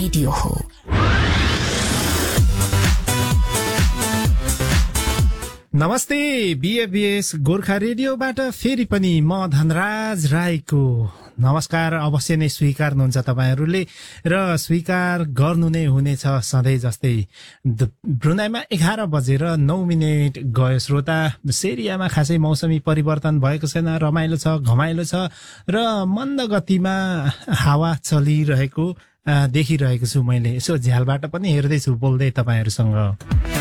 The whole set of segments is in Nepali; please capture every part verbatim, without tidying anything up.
रेडियो हो। नमस्ते, बीएफबीएस गोर्खा रेडियोबाट फेरि पनि म धनराज राईको नमस्कार अवश्य नै स्वीकार्नुहुन्छ तपाईहरूले र स्वीकार गर्नु नै हुनेछ सधैँ जस्तै। ब्रुनाईमा एघार बजेर नौ मिनट गयो श्रोता। सेरियामा खासै मौसमी परिवर्तन भएको छैन, रमाइलो छ, घमाइलो छ र मन्द गतिमा हावा चलिरहेको देखिरहेको छु मैले। यसो झ्यालबाट पनि हेर्दैछु बोल्दै तपाईहरूसँग।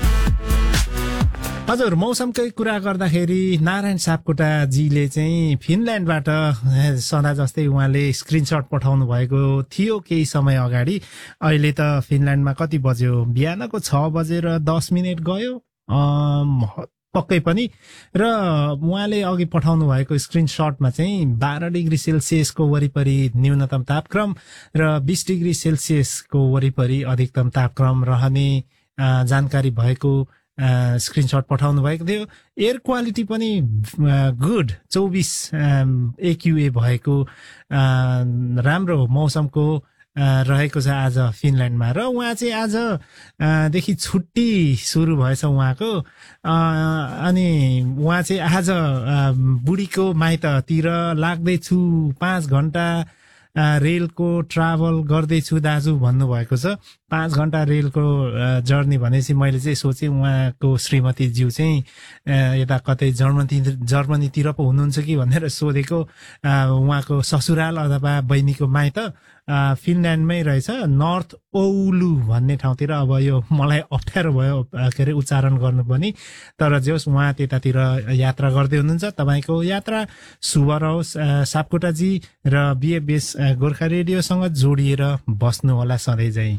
हजुर, मौसमकै कुरा गर्दाखेरि नारायण सापकोटाजीले चाहिँ फिनल्यान्डबाट सदा जस्तै उहाँले स्क्रिनसट पठाउनु भएको थियो केही समय अगाडि। अहिले त फिनल्यान्डमा कति बज्यो? बिहानको छ बजेर दस मिनट गयो पक्कै पनि। र उहाँले अघि पठाउनु भएको स्क्रिनसटमा चाहिँ बाह्र डिग्री सेल्सियसको वरिपरि न्यूनतम तापक्रम र बिस डिग्री सेल्सियसको वरिपरि अधिकतम तापक्रम रहने जानकारी भएको स्क्रिनसट पठाउनु भएको थियो। एयर क्वालिटी पनि गुड, चौबिस एक्युए भएको राम्रो मौसमको रहेको छ आज फिनल्यान्डमा। र उहाँ चाहिँ आजदेखि छुट्टी सुरु भएछ उहाँको। अनि उहाँ चाहिँ आज बुढीको माइततिर लाग्दैछु, पाँच घन्टा रेलको ट्राभल गर्दैछु दाजु भन्नुभएको छ। पाँच घन्टा रेलको जर्नी भनेपछि मैले चाहिँ सोचेँ उहाँको श्रीमतीज्यू चाहिँ यता कतै जर्मनी जर्मनीतिर पो हुनुहुन्छ कि भनेर सोधेको। उहाँको ससुराल अथवा बहिनीको माइत फिनल्यान्डमै रहेछ, नर्थ ओउलु भन्ने ठाउँतिर। अब यो मलाई अप्ठ्यारो भयो के अरे उच्चारण गर्नु पनि, तर जे होस् उहाँ त्यतातिर यात्रा गर्दै हुनुहुन्छ। तपाईँको यात्रा शुभ रहोस् सापकोटाजी, र बीएफबीएस गोर्खा रेडियोसँग जोडिएर बस्नु होला सधैँ चाहिँ।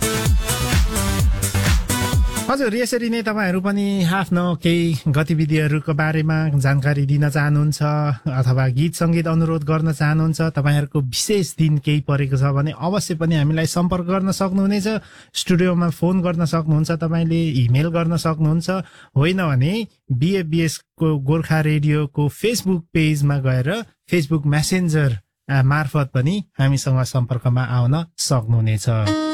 हजुर, यसरी नै तपाईँहरू पनि आफ्नो केही गतिविधिहरूको बारेमा जानकारी दिन चाहनुहुन्छ अथवा गीत सङ्गीत अनुरोध गर्न चाहनुहुन्छ, तपाईँहरूको विशेष दिन केही परेको छ भने अवश्य पनि हामीलाई सम्पर्क गर्न सक्नुहुनेछ। स्टुडियोमा फोन गर्न सक्नुहुन्छ, तपाईँले इमेल गर्न सक्नुहुन्छ, होइन भने बीएफबीएसको गोर्खा रेडियोको फेसबुक पेजमा गएर फेसबुक मेसेन्जर मार्फत पनि हामीसँग सम्पर्कमा आउन सक्नुहुनेछ।